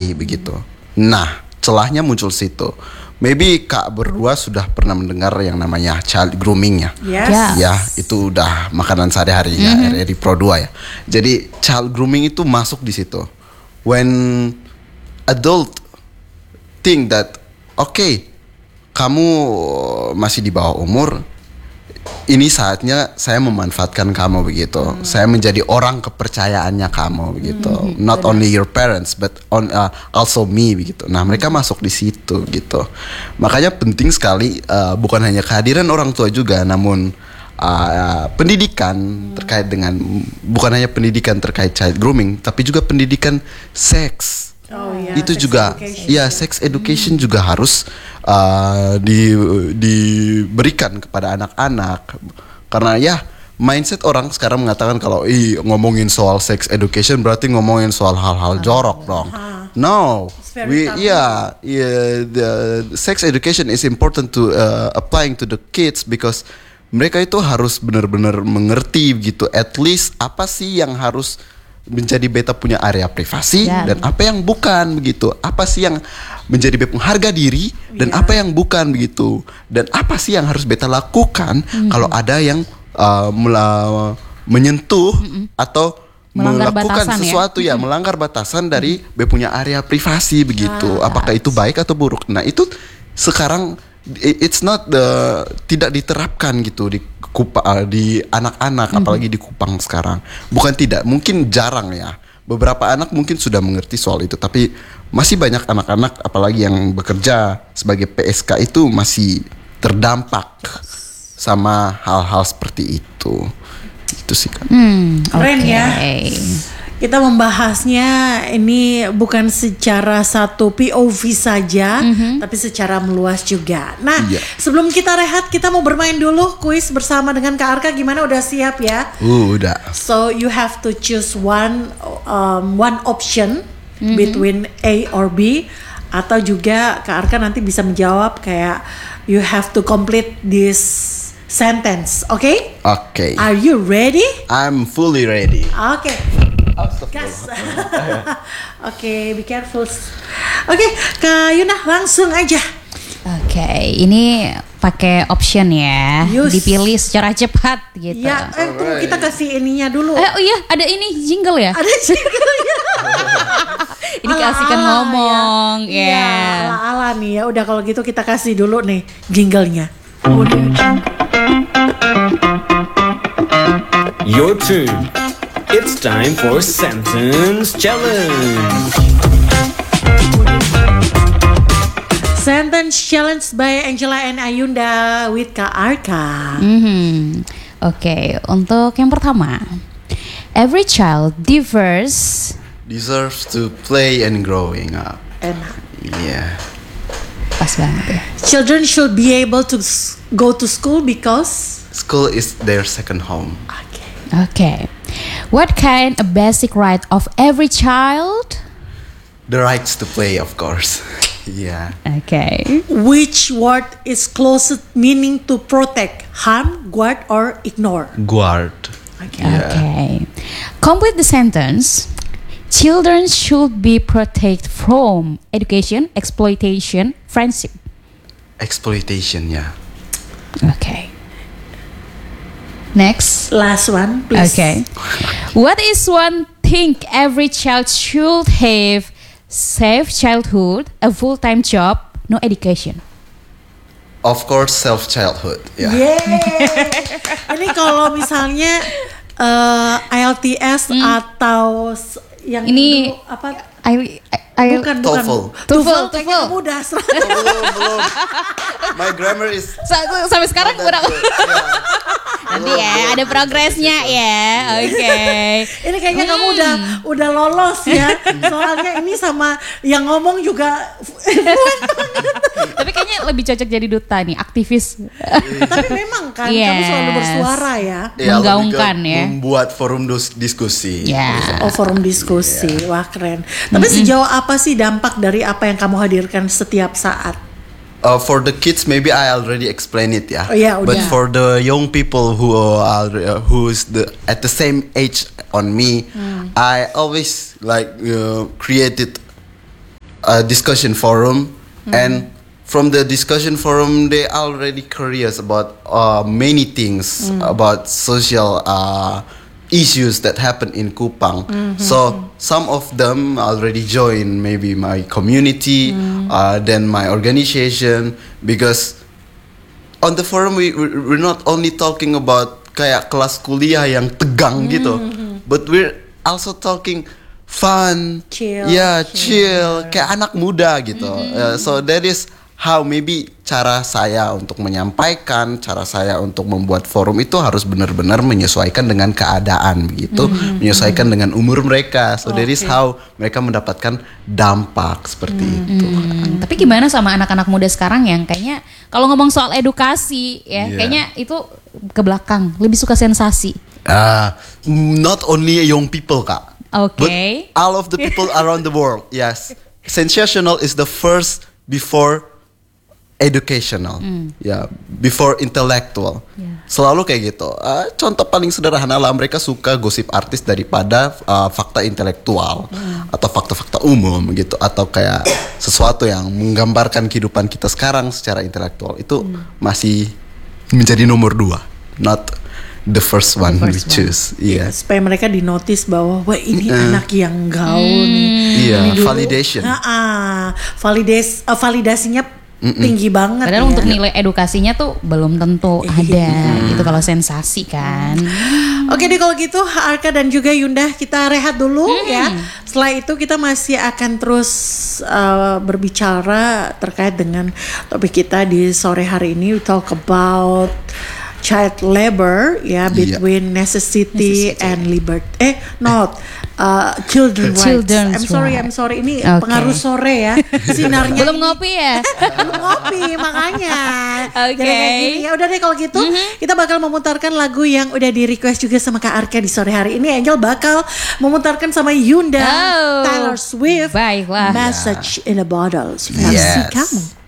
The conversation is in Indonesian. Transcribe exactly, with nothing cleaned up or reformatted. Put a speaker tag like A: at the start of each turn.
A: lagi begitu. Nah, celahnya muncul situ. Maybe Kak berdua sudah pernah mendengar yang namanya child grooming ya.
B: Yes.
C: Yes.
A: Ya, itu udah makanan sehari-hari ya,
C: Mhm.
A: R R I Pro dua ya. Jadi child grooming itu masuk di situ. When adult think that okay, kamu masih di bawah umur, ini saatnya saya memanfaatkan kamu begitu. Hmm. Saya menjadi orang kepercayaannya kamu begitu. Hmm, Not benar. Only your parents but on uh, also me begitu. Nah, mereka masuk di situ gitu. Makanya penting sekali uh, bukan hanya kehadiran orang tua juga, namun uh, pendidikan hmm. terkait dengan bukan hanya pendidikan terkait child grooming, tapi juga pendidikan seks.
B: Oh, yeah.
A: Itu
B: sex
A: juga
B: education.
A: ya sex education hmm. juga harus uh, di diberikan kepada anak-anak, karena ya mindset orang sekarang mengatakan kalau ih ngomongin soal sex education berarti ngomongin soal hal-hal jorok dong. No, we yeah yeah the sex education is important to uh, applying to the kids because mereka itu harus benar-benar mengerti gitu, at least apa sih yang harus menjadi beta punya area privasi yeah. dan apa yang bukan begitu, apa sih yang menjadi beta punya harga diri dan yeah. apa yang bukan begitu, dan apa sih yang harus beta lakukan mm-hmm. kalau ada yang uh, mela- menyentuh mm-hmm. atau
C: melanggar
A: melakukan
C: batasan,
A: sesuatu ya, mm-hmm. melanggar batasan dari mm-hmm. beta punya area privasi begitu, ah, apakah itu baik atau buruk. Nah itu sekarang it's not the tidak diterapkan gitu di Kupa, di anak-anak, mm-hmm. apalagi di Kupang sekarang. Bukan tidak, mungkin jarang ya. Beberapa anak mungkin sudah mengerti soal itu, tapi masih banyak anak-anak, apalagi yang bekerja sebagai P S K itu masih terdampak sama hal-hal seperti itu. Itu sih kan.
C: Hmm,
B: Keren
C: okay.
B: ya. Kita membahasnya ini bukan secara satu P O V saja, mm-hmm. tapi secara meluas juga. Nah, yeah. sebelum kita rehat, kita mau bermain dulu kuis bersama dengan Kak Arka. Gimana, udah siap ya?
A: Uh, udah.
B: So you have to choose one um, one option mm-hmm. between A or B, atau juga Kak Arka nanti bisa menjawab kayak you have to complete this sentence. Oke? Okay?
A: Oke. Okay.
B: Are you ready?
A: I'm fully ready.
B: Oke. Okay. Gas. Oke, okay, be careful. Oke, okay, Kak Yuna langsung aja.
C: Oke, okay, ini pakai option ya,
B: Yus.
C: Dipilih secara cepat gitu.
B: Ya, eh, tunggu kita kasih ininya dulu.
C: Eh, oh iya, ada ini jingle ya?
B: Ada jingle-nya.
C: Ini kasihkan ngomong, ya.
B: Ya,
C: Yeah.
B: ala-ala nih ya. Udah kalau gitu kita kasih dulu nih jingle-nya.
D: Your turn. It's time for Sentence Challenge.
B: Sentence Challenge by Angela and Ayunda with Kak Arka.
C: Mm-hmm. Oke, okay, untuk yang pertama, every child deserves
A: deserves to play and growing up.
B: Enak.
A: Yeah.
C: Pas banget ya.
B: Children should be able to go to school because
A: school is their second home.
B: Okay.
C: Okay. What kind of basic right of every child?
A: The rights to play, of course. Yeah.
C: Okay.
B: Which word is closest meaning to protect, harm, guard, or ignore?
A: Guard.
B: Okay.
A: Yeah.
C: Okay. Complete the sentence. Children should be protected from education, exploitation, friendship.
A: Exploitation, yeah.
C: Okay. Next.
B: Last one, please.
C: Okay. What is one thing every child should have? Safe childhood, a full-time job, no education.
A: Of course, self-childhood. Yeah.
B: Yeah. Ini kalau misalnya uh, I E L T S hmm. atau yang
C: ini
B: dulu, apa?
C: I, I, I,
B: bukan bukan.
A: TOEFL.
B: TOEFL kayaknya kamu udah.
A: belum belum. My grammar is
C: sampai sekarang kurang. Nanti ya ada progresnya ya. Oke. Okay.
B: Ini kayaknya hmm. kamu udah udah lolos ya. Soalnya ini sama yang ngomong juga
C: tapi kayaknya lebih cocok jadi duta nih, aktivis.
B: Tapi memang kan
C: yes.
B: kamu selalu bersuara ya.
A: Ya,
C: menggaungkan ya.
A: Membuat forum dus- diskusi.
C: Yeah.
B: Oh, forum diskusi. Yeah. Wah, keren. Tapi mm-hmm. sejauh apa sih dampak dari apa yang kamu hadirkan setiap saat?
A: Uh, for the kids, maybe I already explained it, yeah.
B: Oh, yeah,
A: but
B: udah.
A: for the young people who are uh, who's the at the same age on me, hmm. I always like uh, created uh, discussion forum, and from the discussion forum, they already curious about uh, many things about social uh, issues that happen in Kupang. So some of them already join maybe my community, uh, then my organization, because on the forum we we- we're not only talking about kayak kelas kuliah yang tegang gitu, but we're also talking fun,
B: Chill,
A: ya chill, kayak anak muda gitu. Uh, so that is how maybe cara saya untuk menyampaikan, cara saya untuk membuat forum itu harus benar-benar menyesuaikan dengan keadaan begitu, menyesuaikan dengan umur mereka. So that is how mereka mendapatkan dampak seperti itu.
C: Hmm, tapi gimana sama anak-anak muda sekarang yang kayaknya kalau ngomong soal edukasi ya,
A: Iya.
C: kayaknya itu ke belakang, lebih suka sensasi.
A: Ah, not only young people, Kak.
C: Oke.
A: But all of the people around the world, yes. Sensational is the first before educational, ya, before intellectual.
C: Yeah.
A: Selalu kayak gitu. Uh, contoh paling sederhana lah, mereka suka gosip artis daripada uh, fakta intelektual atau fakta-fakta umum gitu, atau kayak sesuatu yang menggambarkan kehidupan kita sekarang secara intelektual itu masih menjadi nomor dua, not the first one we
C: first one.
A: choose. Iya.
B: Supaya mereka dinotis bahwa wah ini anak yang gaul nih.
A: Iya,
B: Ini dulu,
A: validation.
B: ah, ah, validas, eh, validasinya tinggi banget.
C: Padahal
B: ya.
C: untuk nilai edukasinya tuh belum tentu ada gitu kalau sensasi kan.
B: Oke deh kalau gitu Arka dan juga Yunda kita rehat dulu ya. Setelah itu kita masih akan terus uh, berbicara terkait dengan topik kita di sore hari ini. We talk about child labor ya, between necessity, and liberty. Eh not uh, children rights.
C: Children's
B: I'm sorry,
C: rights.
B: I'm sorry. Ini
C: Oke.
B: pengaruh sore ya. Sinarnya
C: Belum
B: ini-
C: ngopi ya?
B: Belum ngopi makanya.
C: Oke.
B: Jadi kayak gini. Ya udah deh kalau gitu kita bakal memutarkan lagu yang udah di request juga sama Kak Arka di sore hari ini. Angel bakal memutarkan sama Yunda,
C: Oh.
B: Taylor Swift,
C: Baiklah.
B: Message in a Bottle. Versi
A: Yes.
B: kamu.